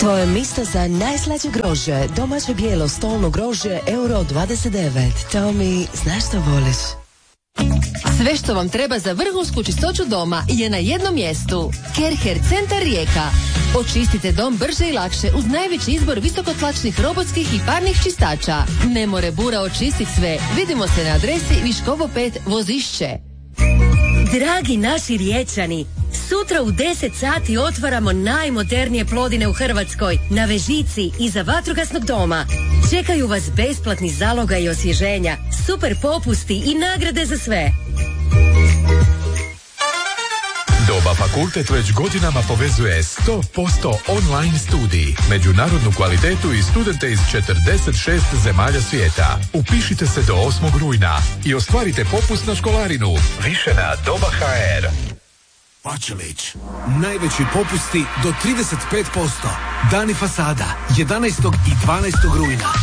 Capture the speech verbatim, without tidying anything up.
Tvoje misto za najslađe grožđe, domaće bijelo stolno grožđe, euro dvadeset devet. Tomi, znaš što voliš? Sve što vam treba za vrhunsku čistoću doma je na jednom mjestu. Kerher Centar Rijeka. Očistite dom brže i lakše uz najveći izbor visokotlačnih robotskih i parnih čistača. Ne more bura očistiti sve. Vidimo se na adresi Viškovo pet Vozišće. Dragi naši Riječani, sutra u deset sati otvaramo najmodernije Plodine u Hrvatskoj na Vežici iza vatrogasnog doma. Čekaju vas besplatni zaloga i osvježenja, super popusti i nagrade za sve. Doba Fakultet već godinama povezuje sto posto online studij, međunarodnu kvalitetu i studente iz četrdeset šest zemalja svijeta. Upišite se do osmog rujna i ostvarite popust na školarinu. Više na doba ha er. Pačelić. Najveći popusti do trideset pet posto. Dani fasada jedanaestog i dvanaestog rujna.